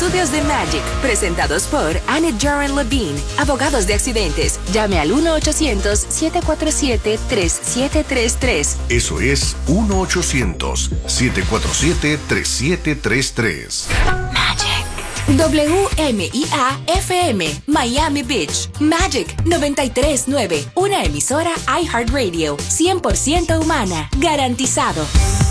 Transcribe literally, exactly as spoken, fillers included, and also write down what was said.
estudios de Magic, presentados por Annette Jaren Levine, abogados de accidentes. Llame al uno ochocientos, siete cuatro siete, tres siete tres tres. Eso es uno ochocientos, siete cuatro siete, tres siete tres tres. Magic. W M I A F M, Miami Beach. Magic noventa y tres punto nueve, una emisora iHeartRadio, cien por ciento humana, garantizado.